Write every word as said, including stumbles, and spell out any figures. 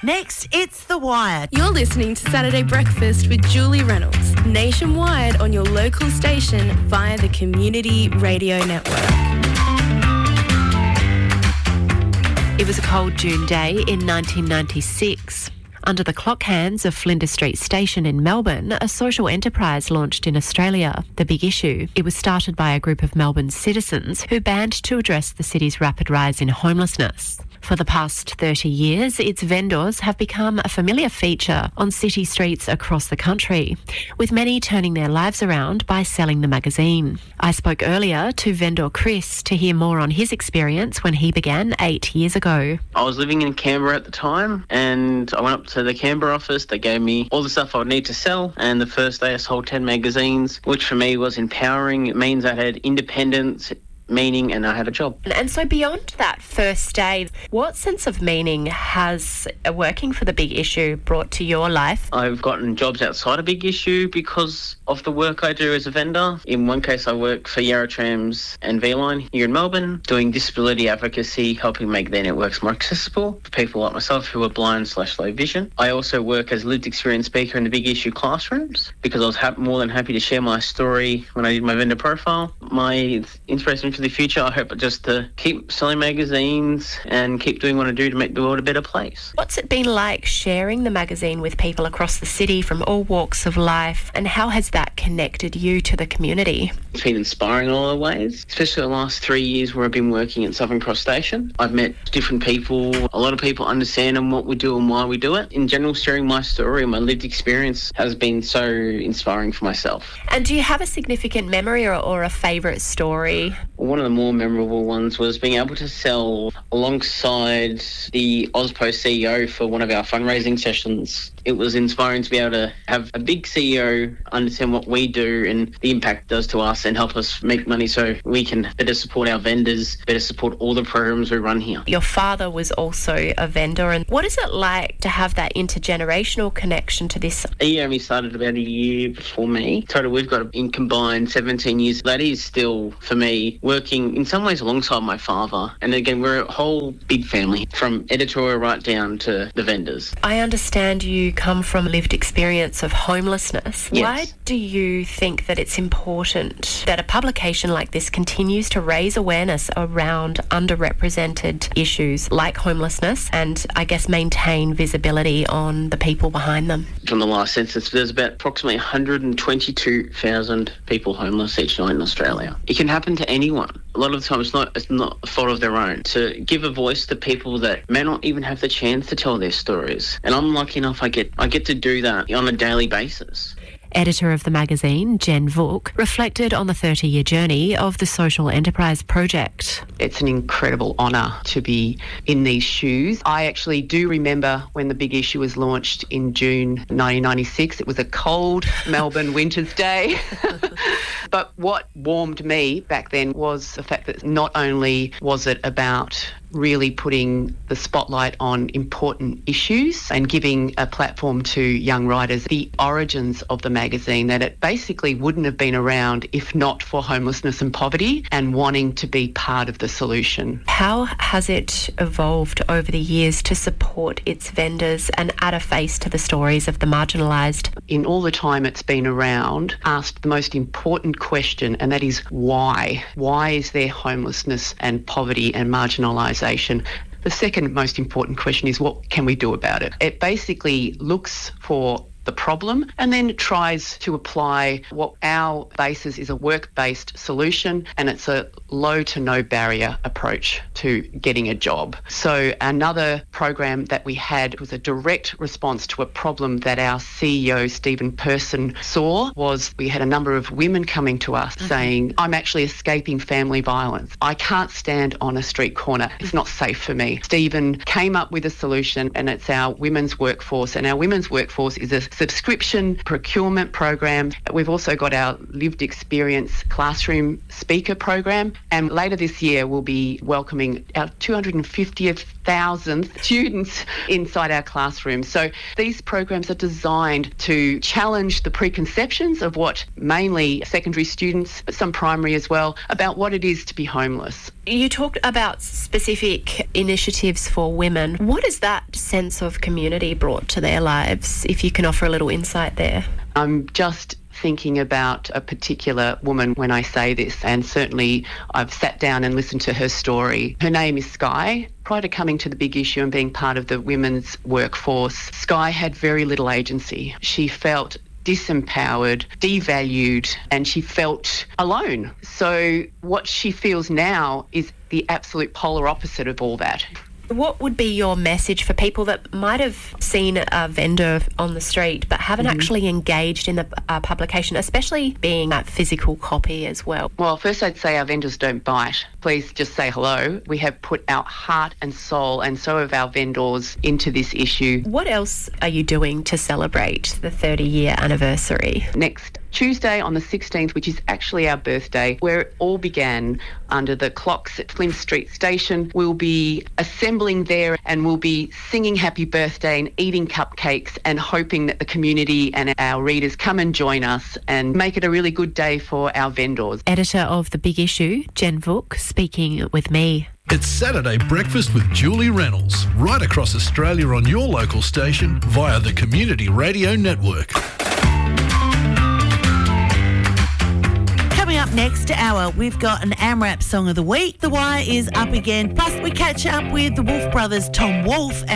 Next, it's The Wire. You're listening to Saturday Breakfast with Julie Reynolds, nationwide on your local station via the Community Radio Network. It was a cold June day in nineteen ninety-six. Under the clock hands of Flinders Street Station in Melbourne, a social enterprise launched in Australia, The Big Issue. It was started by a group of Melbourne citizens who band to address the city's rapid rise in homelessness. For the past thirty years, its vendors have become a familiar feature on city streets across the country, with many turning their lives around by selling the magazine. I spoke earlier to vendor Chris to hear more on his experience when he began eight years ago. I was living in Canberra at the time, and I went up to the Canberra office. They gave me all the stuff I would need to sell, and the first day I sold ten magazines, which for me was empowering. It means I had independence, meaning, and I had a job. And so beyond that first day, what sense of meaning has working for The Big Issue brought to your life? I've gotten jobs outside of Big Issue because of the work I do as a vendor. In one case, I work for Yarra Trams and V-Line here in Melbourne, doing disability advocacy, helping make their networks more accessible for people like myself who are blind slash low vision. I also work as a lived experience speaker in the Big Issue classrooms because I was ha- more than happy to share my story when I did my vendor profile. My inspiration for the future, I hope, just to keep selling magazines and keep doing what I do to make the world a better place. What's it been like sharing the magazine with people across the city from all walks of life, and how has that connected you to the community? It's been inspiring in a lot of ways, especially the last three years where I've been working at Southern Cross Station. I've met different people. A lot of people understand what we do and why we do it. In general, sharing my story and my lived experience has been so inspiring for myself. And do you have a significant memory or, or a favourite story? One of the more memorable ones was being able to sell alongside the Ozpo C E O for one of our fundraising sessions. It was inspiring to be able to have a big C E O understand what we do and the impact it does to us and help us make money so we can better support our vendors, better support all the programs we run here. Your father was also a vendor, and what is it like to have that intergenerational connection to this? He only started about a year before me. Total, we've got in combined seventeen years. That is still, for me, working in some ways alongside my father. And again, we're a whole big family, from editorial right down to the vendors. I understand you come from a lived experience of homelessness. Yes. Why do you think that it's important that a publication like this continues to raise awareness around underrepresented issues like homelessness and, I guess, maintain visibility on the people behind them? From the last census, there's about approximately one hundred twenty-two thousand people homeless each night in Australia. It can happen to anyone. A lot of the time it's not it's not a fault of their own. To give a voice to people that may not even have the chance to tell their stories. And I'm lucky enough I get I get to do that on a daily basis. Editor of the magazine, Jen Vuk, reflected on the thirty-year journey of the Social Enterprise Project. It's an incredible honour to be in these shoes. I actually do remember when The Big Issue was launched in June nineteen ninety-six. It was a cold Melbourne winter's day. But what warmed me back then was the fact that not only was it about really putting the spotlight on important issues and giving a platform to young writers, the origins of the magazine, that it basically wouldn't have been around if not for homelessness and poverty and wanting to be part of the solution. How has it evolved over the years to support its vendors and add a face to the stories of the marginalised? In all the time it's been around, asked the most important question, and that is why? Why is there homelessness and poverty and marginalisation? The second most important question is what can we do about it? It basically looks for the problem and then tries to apply what our basis is a work-based solution, and it's a low to no barrier approach to getting a job. So another program that we had was a direct response to a problem that our C E O Stephen Person saw. Was we had a number of women coming to us mm-hmm. saying, I'm actually escaping family violence. I can't stand on a street corner. It's not safe for me. Stephen came up with a solution, and it's our women's workforce, and our women's workforce is a subscription procurement program. We've also got our lived experience classroom speaker program, and later this year we'll be welcoming our two hundred fiftieth thousandth students inside our classrooms. So these programs are designed to challenge the preconceptions of what mainly secondary students, but some primary as well, about what it is to be homeless. You talked about specific initiatives for women. What has that sense of community brought to their lives, if you can offer a little insight there? I'm just thinking about a particular woman when I say this, and certainly I've sat down and listened to her story. Her name is Sky. Prior to coming to the Big Issue and being part of the women's workforce, Sky had very little agency. She felt disempowered, devalued, and she felt alone. So what she feels now is the absolute polar opposite of all that. What would be your message for people that might have seen a vendor on the street but haven't mm-hmm. actually engaged in the uh, publication, especially being a physical copy as well? Well, first I'd say our vendors don't bite. Please just say hello. We have put our heart and soul, and so have our vendors, into this issue. What else are you doing to celebrate the thirty-year anniversary? Next Tuesday on the sixteenth, which is actually our birthday, where it all began under the clocks at Flinders Street Station. We'll be assembling there and we'll be singing happy birthday and eating cupcakes and hoping that the community and our readers come and join us and make it a really good day for our vendors. Editor of The Big Issue, Jen Vuk, speaking with me. It's Saturday Breakfast with Julie Reynolds, right across Australia on your local station via the Community Radio Network. Coming up next hour, we've got an AMRAP Song of the Week. The Wire is up again. Plus, we catch up with the Wolf Brothers, Tom Wolfe.